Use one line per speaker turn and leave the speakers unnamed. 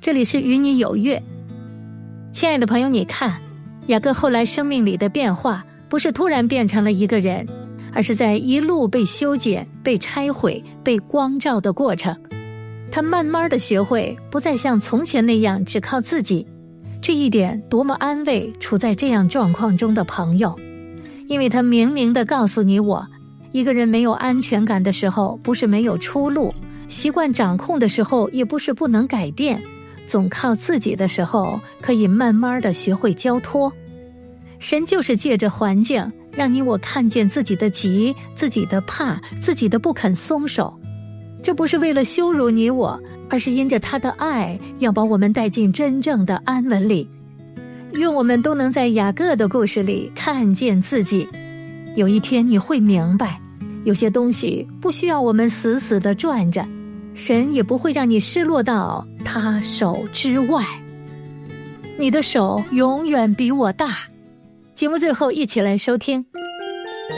这里是与你有约。亲爱的朋友，你看，雅各后来生命里的变化，不是突然变成了一个人，而是在一路被修剪、被拆毁、被光照的过程。他慢慢地学会不再像从前那样只靠自己，这一点多么安慰处在这样状况中的朋友。因为他明明地告诉你我，一个人没有安全感的时候，不是没有出路，习惯掌控的时候，也不是不能改变，总靠自己的时候，可以慢慢地学会交托。神就是借着环境，让你我看见自己的急，自己的怕，自己的不肯松手。这不是为了羞辱你我，而是因着他的爱，要把我们带进真正的安稳里。愿我们都能在雅各的故事里看见自己。有一天你会明白，有些东西不需要我们死死地攥着，神也不会让你失落到他手之外。你的手永远比我大。节目最后一起来收听